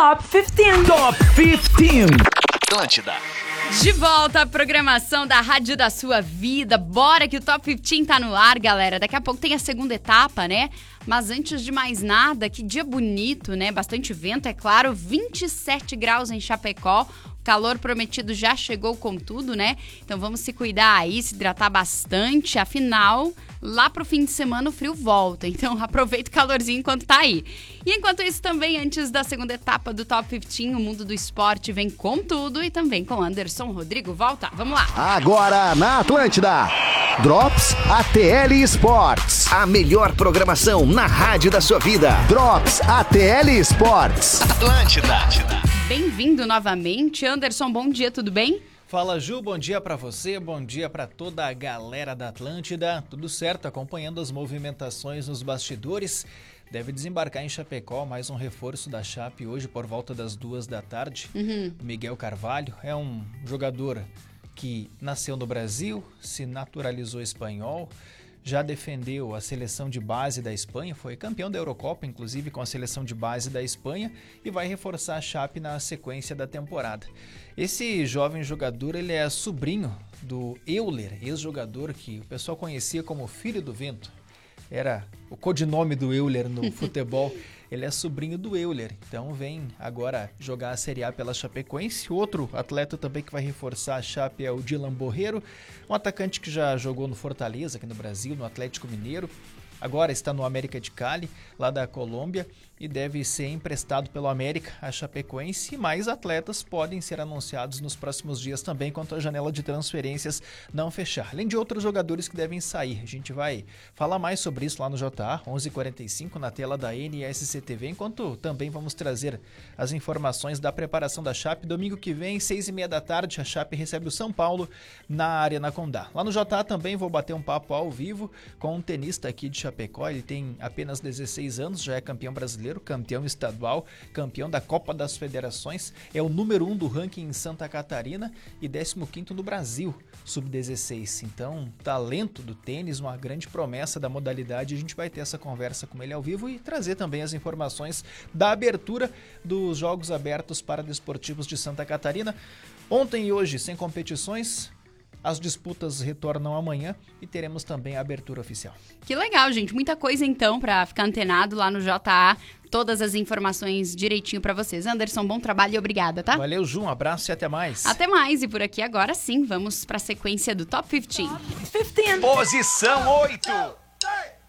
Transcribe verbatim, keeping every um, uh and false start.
Top quinze. Top quinze. Atlântida. De volta à programação da Rádio da Sua Vida. Bora que o Top quinze tá no ar, galera. Daqui a pouco tem a segunda etapa, né? Mas antes de mais nada, que dia bonito, né? Bastante vento, é claro. vinte e sete graus em Chapecó. O calor prometido já chegou com tudo, né? Então vamos se cuidar aí, se hidratar bastante. Afinal, lá pro fim de semana o frio volta. Então aproveita o calorzinho enquanto tá aí. E enquanto isso também, antes da segunda etapa do Top quinze, o mundo do esporte vem com tudo e também com Anderson Rodrigo. Volta, vamos lá. Agora na Atlântida, Drops A T L Sports. A melhor programação na rádio da sua vida. Drops A T L Sports. Atlântida. Bem-vindo novamente. Anderson, bom dia, tudo bem? Fala, Ju, bom dia pra você, bom dia pra toda a galera da Atlântida. Tudo certo, acompanhando as movimentações nos bastidores. Deve desembarcar em Chapecó mais um reforço da Chape hoje por volta das duas da tarde. Uhum. Miguel Carvalho é um jogador que nasceu no Brasil, se naturalizou espanhol, já defendeu a seleção de base da Espanha, foi campeão da Eurocopa, inclusive com a seleção de base da Espanha, e vai reforçar a Chape na sequência da temporada. Esse jovem jogador, ele é sobrinho do Euler, ex-jogador que o pessoal conhecia como Filho do Vento. Era o codinome do Euler no futebol. Ele é sobrinho do Euler, então vem agora jogar a Série A pela Chapecoense. Outro atleta também que vai reforçar a Chape é o Dylan Borreiro, um atacante que já jogou no Fortaleza, aqui no Brasil, no Atlético Mineiro. Agora está no América de Cali, lá da Colômbia, e deve ser emprestado pelo América a Chapecoense. E mais atletas podem ser anunciados nos próximos dias também, enquanto a janela de transferências não fechar. Além de outros jogadores que devem sair. A gente vai falar mais sobre isso lá no J A, onze e quarenta e cinco, na tela da N S C T V, enquanto também vamos trazer as informações da preparação da Chape. Domingo que vem, seis e meia da tarde, a Chape recebe o São Paulo na Arena Condá. Lá no J A também vou bater um papo ao vivo com um tenista aqui de Chapecó. Ele tem apenas dezesseis anos, já é campeão brasileiro, campeão estadual, campeão da Copa das Federações, é o número um do ranking em Santa Catarina e décimo quinto no Brasil, sub dezesseis. Então, talento do tênis, uma grande promessa da modalidade. A gente vai ter essa conversa com ele ao vivo e trazer também as informações da abertura dos Jogos Abertos Paradesportivos de Santa Catarina. Ontem e hoje, sem competições, as disputas retornam amanhã e teremos também a abertura oficial. Que legal, gente. Muita coisa, então, para ficar antenado lá no J A. Todas as informações direitinho para vocês. Anderson, bom trabalho e obrigada, tá? Valeu, Ju. Um abraço e até mais. Até mais. E por aqui agora sim, vamos para a sequência do Top quinze. Top quinze. Posição oito.